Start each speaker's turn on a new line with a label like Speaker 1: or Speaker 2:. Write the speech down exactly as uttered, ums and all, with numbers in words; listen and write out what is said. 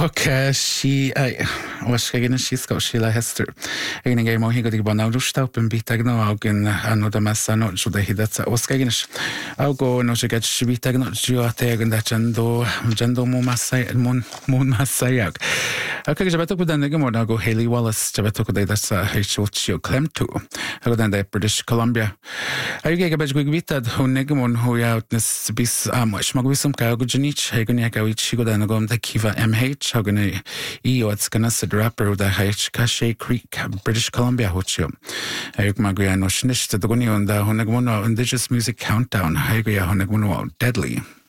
Speaker 1: Thug sí bhfuil sí sco sí le heú. Éana ggé má go ban áústap an bit ag nó agin an a me san sú de hí oscaigenis. A go nó sé get sibí ag dú a tegan de gendó gendó mó mún mesaag. A chu sé bet go den go mór a go Hayley Wallace te bet go é héisiútío Clemtú a go den de British Columbia. A gé go bet go vitad hún negmón thuout na bis muis mag visum ka go genít hegan ag gaí si go den gom de Kiva M H ha gan íod ganna sa rapper de heit Cache Creek British Columbia hotío. Ag mag go no sniste do goníon de hunnig mna Indigenous Music Countdown ha go hunnig mna Deadly.